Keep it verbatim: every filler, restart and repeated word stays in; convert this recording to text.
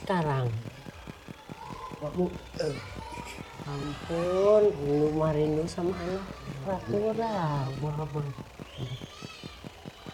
sekarang? Bu, Eh, ampun, lu mah rindu sama anak peraturan. abah abah